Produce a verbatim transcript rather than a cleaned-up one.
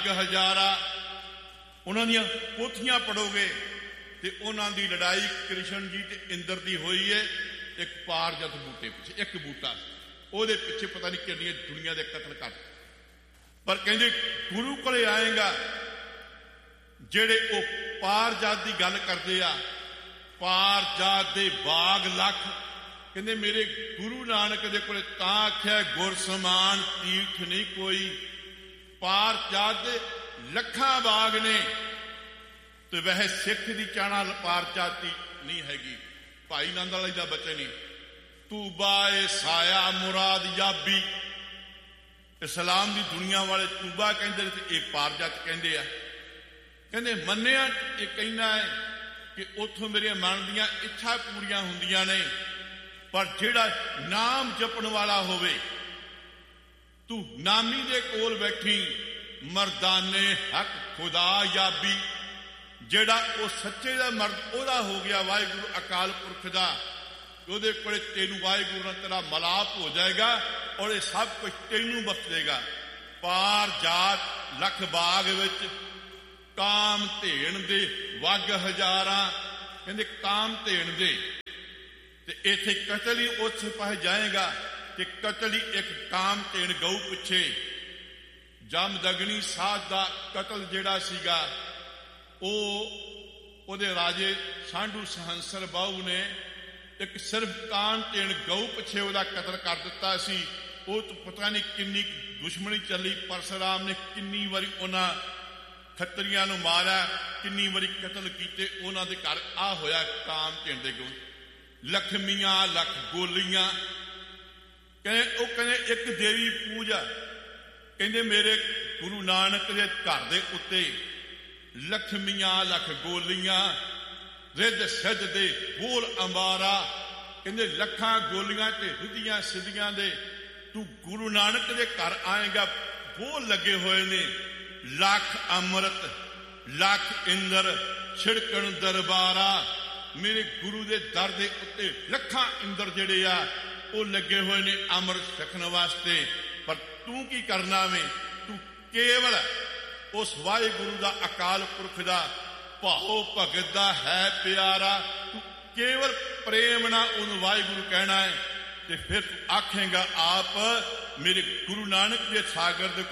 वग हजारा। उन्हां दीआं पोथियां पढ़ोगे तो उन्हां दी लड़ाई कृष्ण जी ते इंद्र दी होई है एक पारजत बूटे पिछे, एक बूटा ਉਹਦੇ ਪਿੱਛੇ पता नहीं कितनी दुनिया के कतल कर। पर कहते गुरु कोले आएगा जेड़े वो पारजात की गल करते आ, पारजात दे बाग लख। कहते मेरे गुरु नानक दे कोले तां आख्या गुर समान तीर्थ नहीं कोई। पारजात दे लखां बाग ने तो वह सिख की चाहना पारजाती नहीं हैगी। भाई नंद वाले दा बचन नहीं तूबा ए साया मुराद याबी। इस्लाम की दुनिया वाले तूबा कहते ये पारजात कहते आ। कहते मन्निया ये कहना है कि उथों मेरे मन दियां इच्छा पूरियां हुंदियां ने, पर जेड़ा नाम जपण वाला होवे तू नामी दे कोल बैठी मर्दाने हक खुदा याबी। जेड़ा वो सच्चे दा मर्द ओदा हो गया वाहिगुरु अकाल पुरख दा, ਉਹਦੇ ਕੋਲੇ ਤੈਨੂੰ ਵਾਹਿਗੁਰੂ ਨਾਲ ਤੇਰਾ ਮਲਾਪ ਹੋ ਜਾਏਗਾ ਔਰ ਇਹ ਸਭ ਕੁਝ ਤੈਨੂੰ ਬਖਸ਼ ਦੇਗਾ। ਪਾਰ ਜਾਤ ਲਖ ਬਾਗ ਵਿੱਚ ਕਾਮ ਧੇਣ ਦੇ ਵਗ ਹਜ਼ਾਰਾਂ। ਕਹਿੰਦੇ ਕਾਮ ਧੇਣ ਦੇ ਤੇ ਇੱਥੇ ਕਤਲ ਹੀ ਉਸ ਪਾਸੇ ਜਾਏਗਾ ਕਿ ਕਤਲ ਹੀ ਇੱਕ ਕਾਮ ਧੇਣ ਗਊ ਪਿੱਛੇ। ਜਮਦਗਨੀ ਸਾਧ ਦਾ ਕਤਲ ਜਿਹੜਾ ਸੀਗਾ ਉਹ ਉਹਦੇ ਰਾਜੇ ਸਾਂਢੂ ਸਹੰਸਰ ਬਾਹੂ ਨੇ एक सिर्फ कान तेन गऊ पिछे वह कतल कर दिता सी। वो तो पता नहीं किन्नी दुश्मनी चली। परशुराम ने किन्नी वारी उन्होंने खत्रियां नूं मारा, किन्नी वारी कतल किए। उन्होंने घर आ होया कान तेन दे गऊ। लखमियां लख गोलियां कहे कहने एक देवी पूजा। कहते मेरे गुरु नानक के घर के उत्ते लखमियां लख गोलियां रिद सिद्ध दे बोल अंबारा। कहते लखां गोलियां ते रिदियां सिद्धियां दे तू गुरु नानक दे घर आएगा बोल लगे हुए ने। लख अमृत लख इंद्र छिड़कण दरबारा। मेरे गुरु दे दर दे उत्ते लखां इंद्र जेड़े आ वो लगे हुए ने अमृत छकण वास्ते। पर तू की करना वे? तू केवल उस वाहिगुरु दा अकाल पुरख दा भाओ भगत दा है प्यारा। तू केवल प्रेम ना उन वाहिगुरु कहना है तो फिर तू आखेगा आप मेरे गुरु नानक के सागर दे